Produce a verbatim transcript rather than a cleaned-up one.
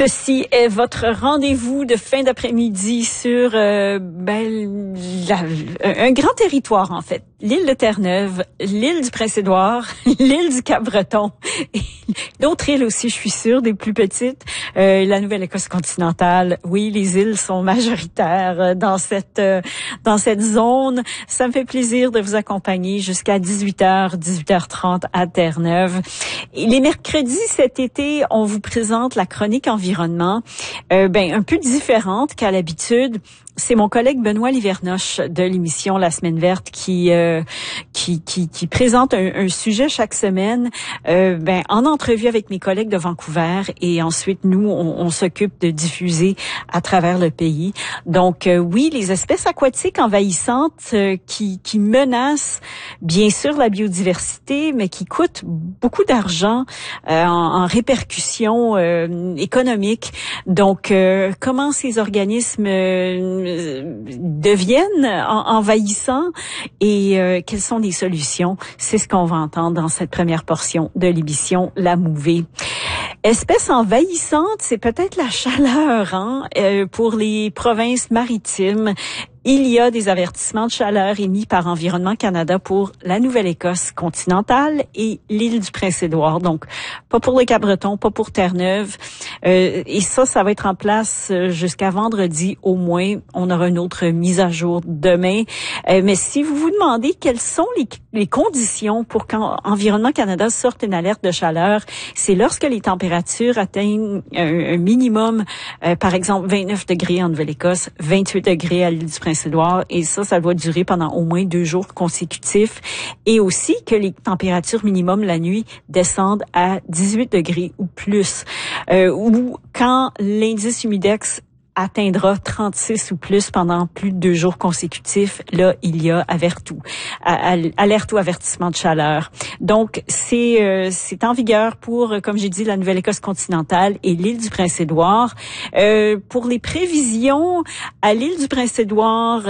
Ceci est votre rendez-vous de fin d'après-midi sur euh, ben, la, un grand territoire, en fait. L'île de Terre-Neuve, l'île du Prince-Édouard, l'île du Cap-Breton, et d'autres îles aussi, je suis sûre, des plus petites. Euh, la Nouvelle-Écosse continentale, oui, les îles sont majoritaires dans cette euh, dans cette zone. Ça me fait plaisir de vous accompagner jusqu'à dix-huit heures, dix-huit heures trente à Terre-Neuve. Et les mercredis cet été, on vous présente la chronique environnement, euh, ben un peu différente qu'à l'habitude. C'est mon collègue Benoît Livernoche de l'émission La Semaine Verte qui euh, qui, qui qui présente un, un sujet chaque semaine, euh, ben en entrevue avec mes collègues de Vancouver, et ensuite nous on, on s'occupe de diffuser à travers le pays. Donc euh, oui, les espèces aquatiques envahissantes euh, qui qui menacent bien sûr la biodiversité, mais qui coûtent beaucoup d'argent euh, en, en répercussions euh, économiques. Donc euh, comment ces organismes euh, deviennent en, envahissants et euh, quelles sont les solutions? C'est ce qu'on va entendre dans cette première portion de l'émission La Mouvée. Espèce envahissante, c'est peut-être la chaleur, hein, euh, pour les provinces maritimes. Il y a des avertissements de chaleur émis par Environnement Canada pour la Nouvelle-Écosse continentale et l'île du Prince-Édouard. Donc, pas pour le Cap-Breton, pas pour Terre-Neuve. Euh, et ça, ça va être en place jusqu'à vendredi au moins. On aura une autre mise à jour demain. Euh, mais si vous vous demandez quelles sont les, les conditions pour qu'Environnement Canada sorte une alerte de chaleur, c'est lorsque les températures atteignent un, un minimum, euh, par exemple vingt-neuf degrés en Nouvelle-Écosse, vingt-huit degrés à l'île du Prince-Édouard, et ça, ça doit durer pendant au moins deux jours consécutifs, et aussi que les températures minimum la nuit descendent à dix-huit degrés ou plus, euh, ou quand l'indice humidex atteindra trente-six ou plus pendant plus de deux jours consécutifs, là, il y a alerte ou, alerte ou avertissement de chaleur. Donc, c'est euh, c'est en vigueur pour, comme j'ai dit, la Nouvelle-Écosse continentale et l'île du Prince-Édouard. Euh, pour les prévisions, à l'île du Prince-Édouard,